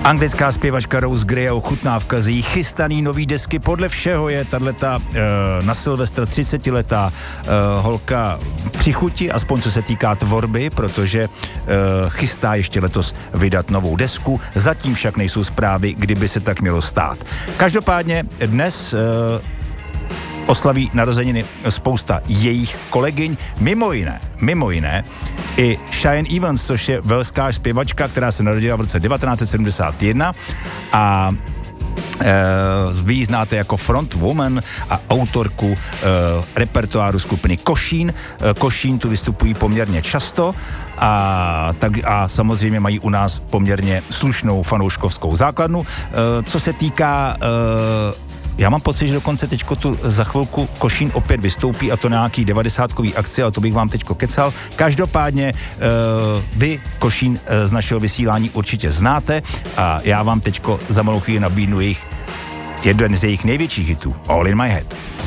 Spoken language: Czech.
Anglická zpěvačka Rose Gray a ochutnávka z její chystaný nový desky. Podle všeho je tato na Silvestra 30letá holka při chuti, aspoň co se týká tvorby, protože chystá ještě letos vydat novou desku. Zatím však nejsou zprávy, kdyby se tak mělo stát. Každopádně dnes oslaví narozeniny spousta jejich kolegyň, mimo jiné i Cheyenne Evans, což je welská zpěvačka, která se narodila v roce 1971 a vy ji znáte jako frontwoman a autorku repertoáru skupiny Košín. Košín tu vystupují poměrně často a samozřejmě mají u nás poměrně slušnou fanouškovskou základnu. Co se týká já mám pocit, že dokonce teďko tu za chvilku Košín opět vystoupí a to na nějaký 90kový akci, ale to bych vám teďko kecal. Každopádně vy Košín z našeho vysílání určitě znáte a já vám teďko za malou chvíli nabídnu jeden z jejich největších hitů, All in my head.